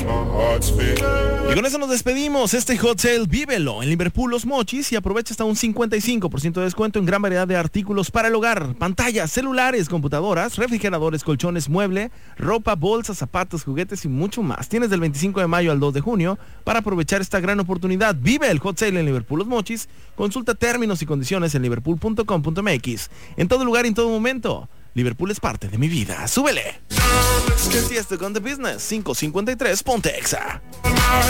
Y con eso nos despedimos. Este hot sale vívelo en Liverpool Los Mochis y aprovecha hasta un 55% de descuento en gran variedad de artículos para el hogar: pantallas, celulares, computadoras, refrigeradores, colchones, mueble, ropa, bolsas, zapatos, juguetes y mucho más. Tienes del 25 de mayo al 2 de junio para aprovechar esta gran oportunidad. Vive el hot sale en Liverpool Los Mochis. Consulta términos y condiciones en liverpool.com.mx. En todo lugar y en todo momento, Liverpool es parte de mi vida. ¡Súbele! Si esto con The Business 553, ponte Exa.